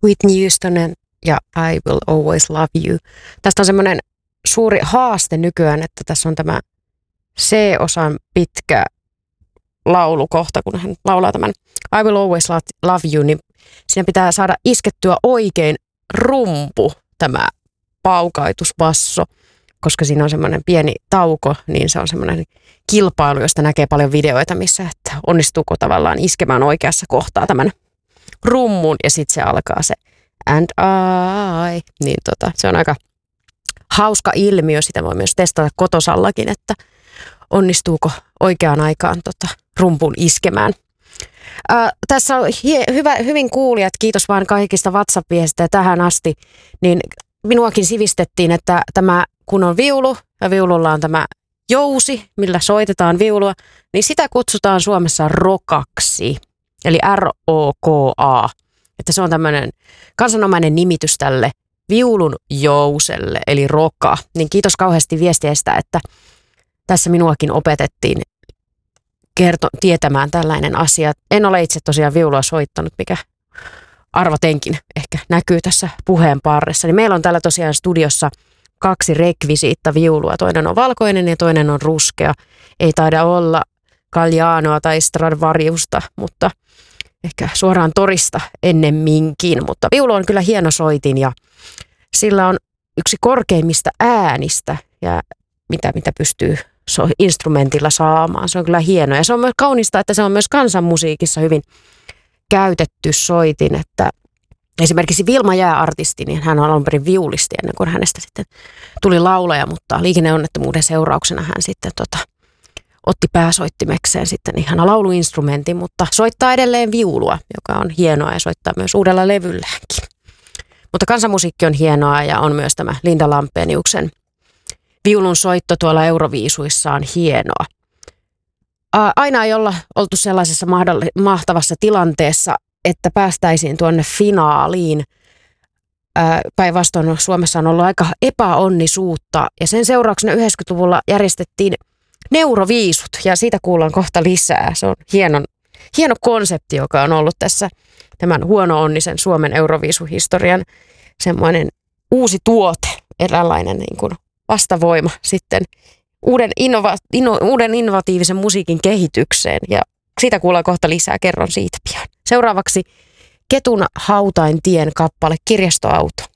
Whitney Houston ja I Will Always Love You. Tästä on semmoinen suuri haaste nykyään, että tässä on tämä C-osan pitkä laulukohta, kun hän laulaa tämän I Will Always Love You, niin siinä pitää saada iskettyä oikein rumpu, tämä paukaitusbasso, koska siinä on semmoinen pieni tauko, niin se on semmoinen kilpailu, josta näkee paljon videoita, missä että onnistuuko tavallaan iskemään oikeassa kohtaa tämän rummun, ja sitten se alkaa se and I, niin se on aika hauska ilmiö, sitä voi myös testata kotosallakin, että onnistuuko oikeaan aikaan rumpun iskemään. Tässä on hyvin kuulijat, kiitos vaan kaikista WhatsApp-viestistä tähän asti, niin minuakin sivistettiin, että tämä kun on viulu ja viululla on tämä jousi, millä soitetaan viulua, niin sitä kutsutaan Suomessa rokaksi, eli R-O-K-A, että se on tämmöinen kansanomainen nimitys tälle viulun jouselle, eli roka. Niin kiitos kauheasti viestiästä, että tässä minuakin opetettiin tietämään tällainen asia. En ole itse tosiaan viulua soittanut, mikä arvatenkin ehkä näkyy tässä puheen parressa. Niin meillä on täällä tosiaan studiossa 2 rekvisiitta viulua. Toinen on valkoinen ja toinen on ruskea. Ei taida olla Gallianoa tai Stradivariusta, mutta ehkä suoraan torista ennemminkin. Mutta viulu on kyllä hieno soitin ja sillä on yksi korkeimmista äänistä ja mitä pystyy instrumentilla saamaan. Se on kyllä hienoa ja se on myös kaunista, että se on myös kansanmusiikissa hyvin käytetty soitin, että esimerkiksi Vilma Jää-artisti, niin hän on alun perin viulisti ennen kuin hänestä sitten tuli laulaja, mutta liikenneonnettomuuden seurauksena hän sitten otti pääsoittimekseen sitten ihana lauluinstrumentin, mutta soittaa edelleen viulua, joka on hienoa ja soittaa myös uudella levylläänkin. Mutta kansanmusiikki on hienoa ja on myös tämä Linda Lampeniuksen viulun soitto tuolla Euroviisuissa on hienoa. Aina ei olla oltu sellaisessa mahtavassa tilanteessa, että päästäisiin tuonne finaaliin. Päinvastoin Suomessa on ollut aika epäonnisuutta ja sen seurauksena 90-luvulla järjestettiin Neuroviisut ja siitä kuullaan kohta lisää. Se on hieno konsepti, joka on ollut tässä tämän huono-onnisen Suomen Euroviisuhistorian semmoinen uusi tuote, eräänlainen niin kuin vastavoima sitten uuden innovatiivisen musiikin kehitykseen ja siitä kuullaan kohta lisää, kerron siitä pian. Seuraavaksi Ketun Hautaintien kappale Kirjastoauto.